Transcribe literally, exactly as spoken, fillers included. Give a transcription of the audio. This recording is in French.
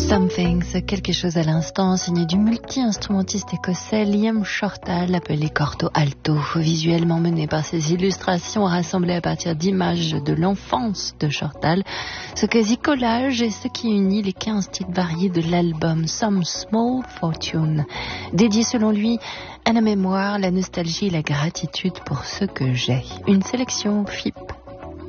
Something, c'est quelque chose à l'instant, signé du multi-instrumentiste écossais Liam Shortall, appelé Corto Alto, visuellement mené par ses illustrations rassemblées à partir d'images de l'enfance de Shortall. Ce quasi-collage est ce qui unit les quinze titres variés de l'album Some Small Fortune, dédié selon lui à la mémoire, la nostalgie et la gratitude pour ce que j'ai. Une sélection F I P